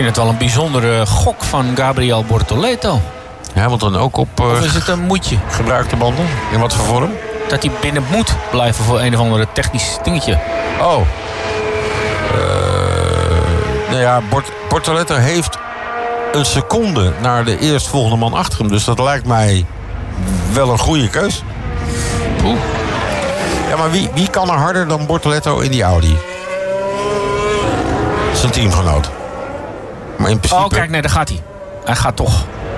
vind het wel een bijzondere gok van Gabriel Bortoleto. Hamilton ook op Of is het een moedje? gebruikte banden? In wat voor vorm? Dat hij binnen moet blijven voor een of andere technisch dingetje. Oh. Nou ja, Bortoleto heeft een seconde naar de eerstvolgende man achter hem. Dus dat lijkt mij wel een goede keus. Oeh. Ja, maar wie kan er harder dan Bortoleto in die Audi? Zijn teamgenoot. Maar in principe... Oh, kijk, nee, daar gaat hij. Hij gaat toch.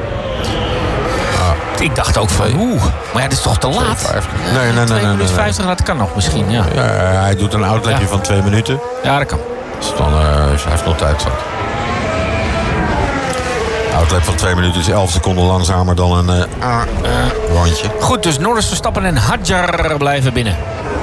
Ik dacht ook van, maar ja, dit is toch te laat? 2,50. Nee. 2 minuten 50, dat kan nog misschien, ja. Ja, hij doet een outlapje van 2 minuten. Ja, dat kan. Dus dan hij heeft nog tijd zat. Een outlap van 2 minuten is 11 seconden langzamer dan een rondje. Goed, dus Norris, Verstappen en Hadjar blijven binnen.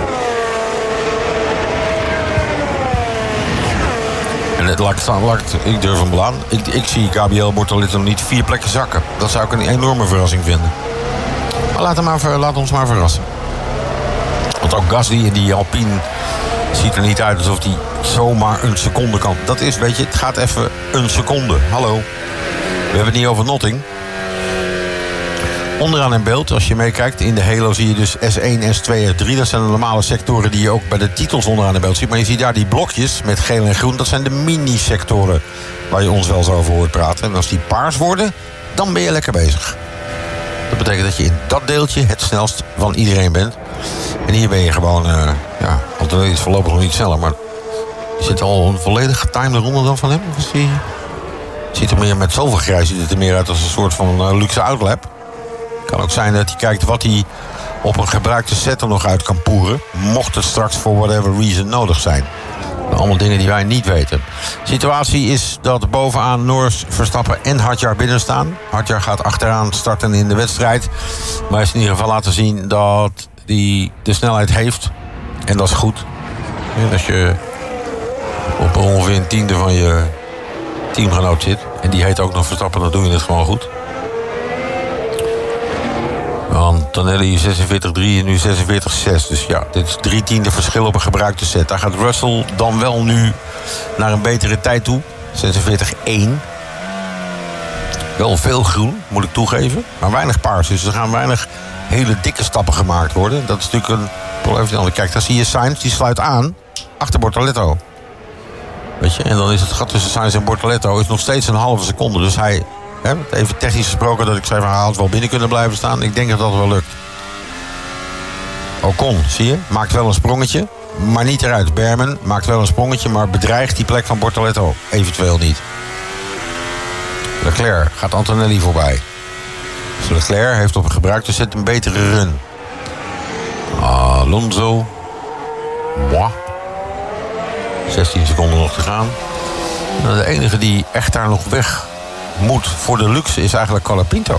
En ik durf hem wel aan. Ik zie Gabriel Bortoleto niet 4 plekken zakken. Dat zou ik een enorme verrassing vinden. Maar laat ons maar verrassen. Want ook Gasly in die Alpine ziet er niet uit alsof hij zomaar een seconde kan. Dat is, weet je, het gaat even een seconde. Hallo. We hebben het niet over Notting. Onderaan in beeld, als je meekijkt, in de Halo zie je dus S1, S2, S3. Dat zijn de normale sectoren die je ook bij de titels onderaan in beeld ziet. Maar je ziet daar die blokjes met geel en groen. Dat zijn de mini-sectoren waar je ons wel eens over hoort praten. En als die paars worden, dan ben je lekker bezig. Dat betekent dat je in dat deeltje het snelst van iedereen bent. En hier ben je gewoon, Antonelli is voorlopig nog niet sneller. Maar is het al een volledig getimede ronde dan van hem? Of is die... Ziet er meer met zoveel grijs, ziet het er meer uit als een soort van luxe outlap. Kan ook zijn dat hij kijkt wat hij op een gebruikte set er nog uit kan poeren. Mocht het straks voor whatever reason nodig zijn. Allemaal dingen die wij niet weten. De situatie is dat bovenaan Norris, Verstappen en Hadjar binnen staan. Hadjar gaat achteraan starten in de wedstrijd. Maar hij is in ieder geval laten zien dat hij de snelheid heeft. En dat is goed. En als je op ongeveer een tiende van je teamgenoot zit. En die heet ook nog Verstappen, dan doe je het gewoon goed. Antonelli 46-3 en nu 46-6. Dus ja, dit is 3 tiende verschil op een gebruikte set. Daar gaat Russell dan wel nu naar een betere tijd toe. 46-1. Wel veel groen, moet ik toegeven. Maar weinig paars. Dus er gaan weinig hele dikke stappen gemaakt worden. Dat is natuurlijk een probleem. Kijk, daar zie je Sainz, die sluit aan achter Bortoleto. Weet je, en dan is het gat tussen Sainz en Bortoleto is nog steeds een halve seconde. Dus hij... even technisch gesproken dat ik zei van hij had wel binnen kunnen blijven staan. Ik denk dat dat wel lukt. Ocon, zie je, maakt wel een sprongetje, maar niet eruit. Berman maakt wel een sprongetje, maar bedreigt die plek van Bortoleto eventueel niet. Leclerc gaat Antonelli voorbij. Dus Leclerc heeft op een gebruikte set een betere run. Alonso. 16 seconden nog te gaan. Nou, de enige die echt daar nog weg moet voor de luxe is eigenlijk Colapinto.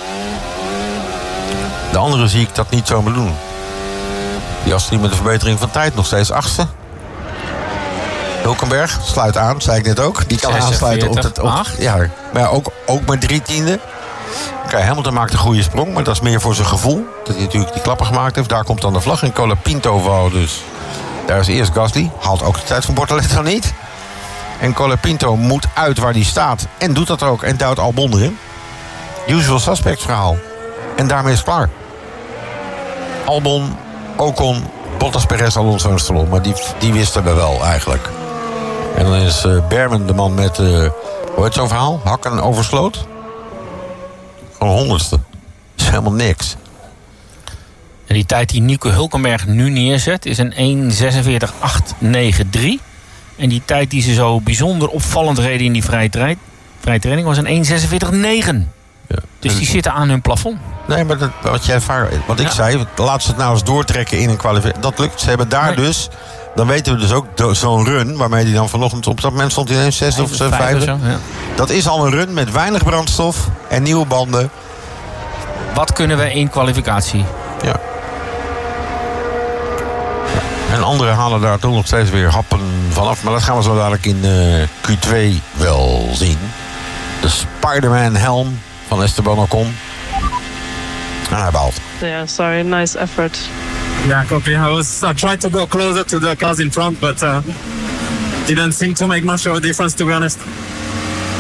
De andere zie ik dat niet zo meer doen. Die Astrid met de verbetering van tijd nog steeds 8e. Hulkenberg sluit aan, zei ik net ook. Die kan aansluiten op het... Ja, maar ook met 3 tiende. Kijk, Hamilton maakt een goede sprong, maar dat is meer voor zijn gevoel. Dat hij natuurlijk die klappen gemaakt heeft. Daar komt dan de vlag. En Colapinto wou dus... Daar is eerst Gasly. Haalt ook de tijd van Bortoleto niet. En Colapinto moet uit waar hij staat. En doet dat ook. En duwt Albon erin. Usual suspect verhaal. En daarmee is het klaar. Albon, Ocon, Bottas, Perez, Alonso en Stroll. Maar die wisten we wel eigenlijk. En dan is Berman de man met... hoe heet zo'n verhaal? Hakken oversloot. Gewoon 100ste. Dat is helemaal niks. En die tijd die Nico Hulkenberg nu neerzet is een 1.46.893. En die tijd die ze zo bijzonder opvallend reden in die vrije training was een 1.46.9. Ja. Dus die zitten aan hun plafond. Nee, maar wat ik zei, laat ze het nou eens doortrekken in een kwalificatie. Dat lukt. Ze hebben daar dus, dan weten we dus ook zo'n run, waarmee hij dan vanochtend op dat moment stond hij ineens 6 of 5. Ja. Dat is al een run met weinig brandstof en nieuwe banden. Wat kunnen we in kwalificatie? Ja. En anderen halen daar toch nog steeds weer happen vanaf. Maar dat gaan we zo dadelijk in Q2 wel zien. De Spider-Man helm van Esteban Ocon. En hij baalt. Yeah, sorry, nice effort. Yeah, copy. I tried to go closer to the cars in front, but didn't seem to make much of a difference, to be honest.